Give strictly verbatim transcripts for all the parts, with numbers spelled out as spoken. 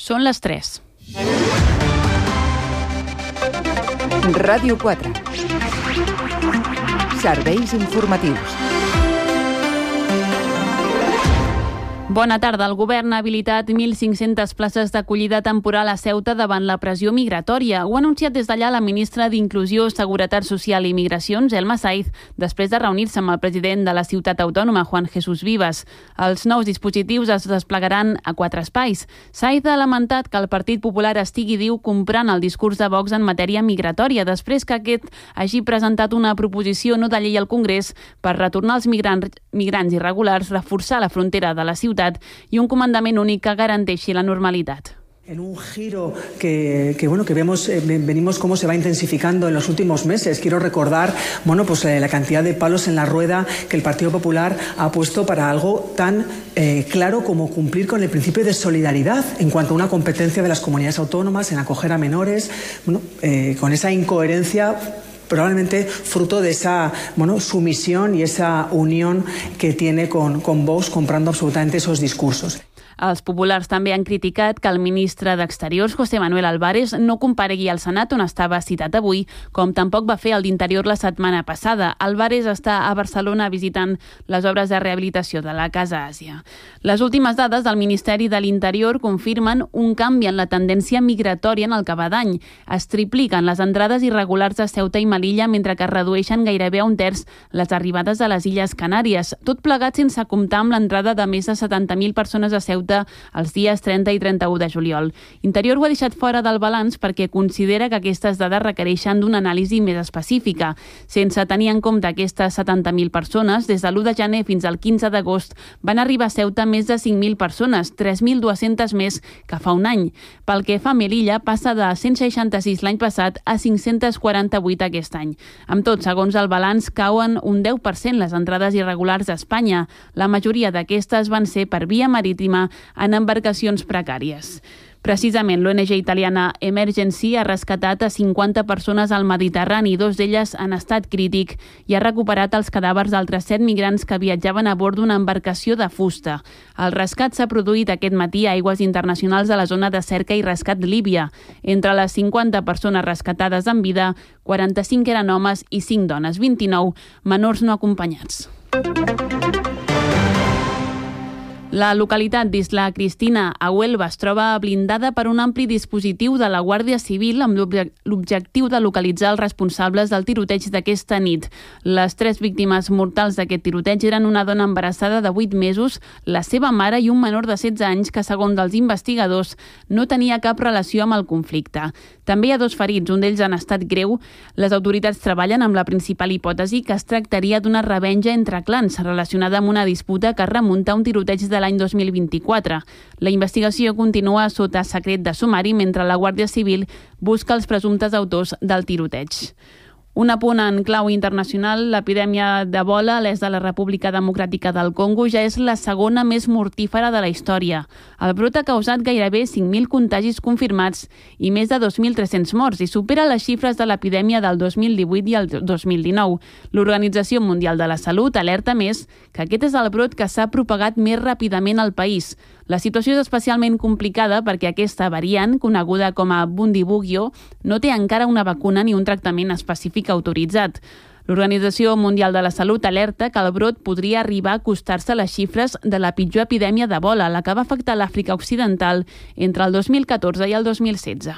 Són les tres. Ràdio quatre. Serveis informatius. Bona tarda. El govern ha habilitat mil cinc-centes places d'acollida temporal a Ceuta davant la pressió migratòria. Ho ha anunciat des d'allà la ministra d'Inclusió, Seguretat Social i Migracions, Elma Saiz, després de reunir-se amb el president de la ciutat autònoma, Juan Jesús Vivas. Els nous dispositius es desplegaran a quatre espais. Saiz ha lamentat que el Partit Popular estigui, diu, comprant el discurs de Vox en matèria migratòria, després que aquest hagi presentat una proposició no de llei al Congrés per retornar els migrants, migrants irregulars, reforçar la frontera de la ciutat y un comandament únic que garanteixi la normalitat. En un giro que, que, bueno, que vemos, eh, venimos cómo se va intensificando en los últimos meses. Quiero recordar bueno, pues, eh, la cantidad de palos en la rueda que el Partido Popular ha puesto para algo tan eh, claro como cumplir con el principio de solidaridad en cuanto a una competencia de las comunidades autónomas en acoger a menores, bueno, eh, con esa incoherencia probablemente fruto de esa bueno, sumisión y esa unión que tiene con, con Vox comprando absolutamente esos discursos. Els populars també han criticat que el ministre d'Exteriors, José Manuel Álvarez, no comparegui al Senat on estava citat avui, com tampoc va fer el d'Interior la setmana passada. Álvarez està a Barcelona visitant les obres de rehabilitació de la Casa Àsia. Les últimes dades del Ministeri de l'Interior confirmen un canvi en la tendència migratòria en el que va d'any. Es tripliquen les entrades irregulars a Ceuta i Melilla, mentre que es redueixen gairebé a un terç les arribades a les Illes Canàries. Tot plegat sense comptar amb l'entrada de més de setanta mil persones a Ceuta els dies trenta i trenta-u de juliol. Interior ho ha deixat fora del balanç perquè considera que aquestes dades requereixen d'una anàlisi més específica. Sense tenir en compte aquestes setanta mil persones, des de l'u de gener fins al quinze d'agost van arribar a Ceuta més de cinc mil persones, tres mil dues-centes més que fa un any. Pel que fa a Melilla, passa de cent seixanta-sis l'any passat a cinc-cents quaranta-vuit aquest any. Amb tot, segons el balanç, cauen un deu per cent les entrades irregulars a Espanya. La majoria d'aquestes van ser per via marítima en embarcacions precàries. Precisament, l'O N G italiana Emergency ha rescatat a cinquanta persones al Mediterrani, dos d'elles en estat crític, i ha recuperat els cadàvers d'altres set migrants que viatjaven a bord d'una embarcació de fusta. El rescat s'ha produït aquest matí a aigües internacionals de la zona de cerca i rescat Líbia. Entre les cinquanta persones rescatades en vida, quaranta-cinc eren homes i cinc dones, vint-i-nou menors no acompanyats. La localitat d'Isla Cristina, a Huelva, es troba blindada per un ampli dispositiu de la Guàrdia Civil amb l'objectiu de localitzar els responsables del tiroteig d'aquesta nit. Les tres víctimes mortals d'aquest tiroteig eren una dona embarassada de vuit mesos, la seva mare i un menor de setze anys que, segons els investigadors, no tenia cap relació amb el conflicte. També hi ha dos ferits, un d'ells en estat greu. Les autoritats treballen amb la principal hipòtesi que es tractaria d'una revenja entre clans relacionada amb una disputa que remunta a un tiroteig de l'any dos mil vint-i-quatre. La investigació continua sota secret de sumari mentre la Guàrdia Civil busca els presumptes autors del tiroteig. Un apunt en clau internacional, l'epidèmia d'Ebola a l'est de la República Democràtica del Congo ja és la segona més mortífera de la història. El brot ha causat gairebé cinc mil contagis confirmats i més de dos mil tres-cents morts i supera les xifres de l'epidèmia del dos mil divuit i el dos mil dinou. L'Organització Mundial de la Salut alerta més que aquest és el brot que s'ha propagat més ràpidament al país. La situació és especialment complicada perquè aquesta variant, coneguda com a Bundibugyo, no té encara una vacuna ni un tractament específic autoritzat. L'Organització Mundial de la Salut alerta que el brot podria arribar a acostar-se a les xifres de la pitjor epidèmia d'Ebola, la que va afectar l'Àfrica Occidental entre el dos mil catorze i el dos mil setze.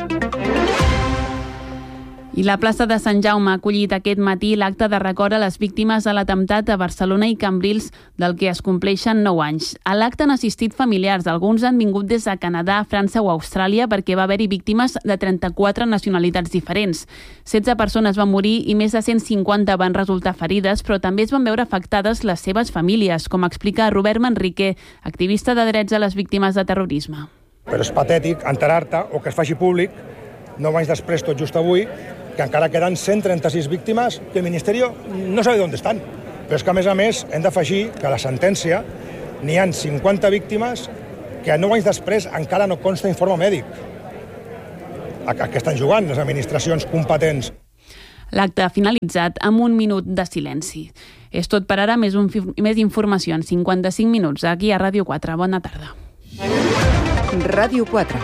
I la plaça de Sant Jaume ha acollit aquest matí l'acte de record a les víctimes de l'atemptat a Barcelona i Cambrils, del que es compleixen nou anys. A l'acte han assistit familiars, alguns han vingut des de Canadà, França o Austràlia perquè va haver-hi víctimes de trenta-quatre nacionalitats diferents. setze persones van morir i més de cent cinquanta van resultar ferides, però també es van veure afectades les seves famílies, com explica Robert Manrique, activista de drets a les víctimes de terrorisme. Però és patètic enterar-te o que es faci públic, nou anys després, tot just avui, que encara queden cent trenta-sis víctimes que el Ministeri no sabe on estan. Però és que, a més a més, hem d'afegir que a la sentència n'hi ha cinquanta víctimes que nou anys després encara no consta informe mèdic. A què estan jugant les administracions competents? L'acte ha finalitzat amb un minut de silenci. És tot per ara, més, un, més informació en cinquanta-cinc minuts aquí a Ràdio quatre. Bona tarda. Ràdio quatre.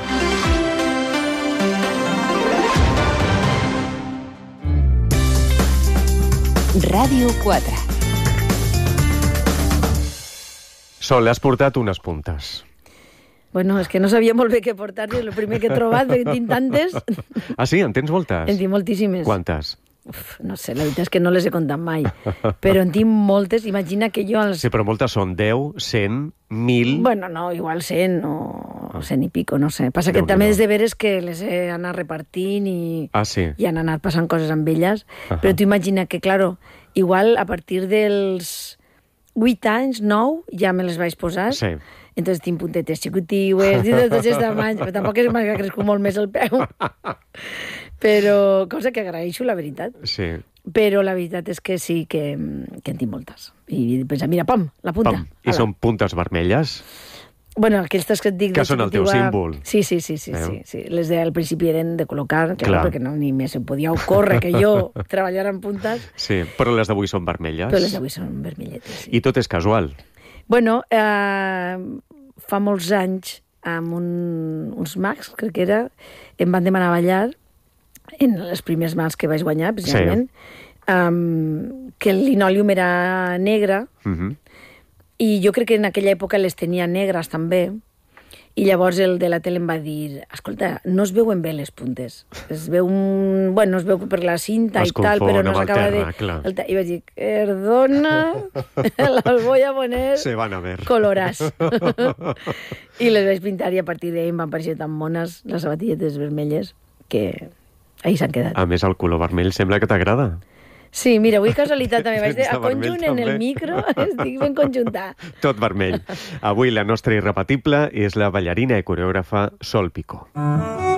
Ràdio quatre. Sol, has portat unes puntes. Bueno, és que no sabia molt bé què portar-li, el primer que he trobat, perquè en tinc tantes. Ah, sí? En tens moltes? En tinc moltíssimes. Quantes? Uf, no sé, la veritat és que no les he comptat mai. Però en tinc moltes, imagina que jo... Els... Sí, però moltes són deu, cent, mil... Bueno, no, igual cent o cent i pico, no sé. Passa que també és de veres que les he anat repartint i, ah, sí. i han anat passant coses amb elles. Uh-huh. Però tu imagina que, claro, igual a partir dels vuit anys, nou, ja me les vaig posar. Sí. Entonces tinc puntetes xicutiues, i de tots els tamanys, però tampoc és que m'ha crescut molt més el peu. Però, cosa que agraeixo, la veritat. Sí. Però la veritat és que sí que, que en tinc moltes. I pensa, mira, pam, la punta. Pam. I són puntes vermelles? Bueno, aquestes que et dic... Que són el teu símbol. Sí, sí, sí, sí, sí, sí. Les del principi eren de col·locar, clar, clar. perquè no, ni més em podia ocórrer que jo treballara en puntes. Sí, però les d'avui són vermelles. Però les d'avui són vermelletes, sí. I tot és casual? Bueno, eh, fa molts anys, amb un, uns mags, crec que era, em van demanar ballar, en les primers mals que vaig guanyar, precisament, sí. um, que el linòlium era negre, uh-huh. i jo crec que en aquella època les tenia negres també, i llavors el de la tele em va dir, escolta, no es veuen bé les puntes, es veu un... Bueno, es veu per la cinta es i tal, però no s'acaba de... Clar. I vaig dir, perdona, las voy a poner... Se van a ver. Coloràs. I les vaig pintar i a partir d'ahir em van pareixer tan mones les sabatilletes vermelles que ahí s'han quedat. A més, el color vermell sembla que t'agrada. Sí, mira, avui casualitat també vaig dir, a vermell, conjunt en el micro, estic ben conjuntat. Tot vermell. Avui la nostra irrepetible és la ballarina i coreògrafa Sol Picó.